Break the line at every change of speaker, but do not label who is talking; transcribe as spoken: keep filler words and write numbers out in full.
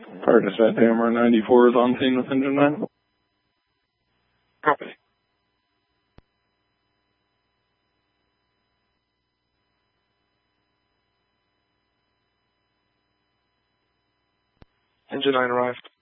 Percocet A M R ninety-four is on scene with engine nine.
Copy. Engine nine arrived.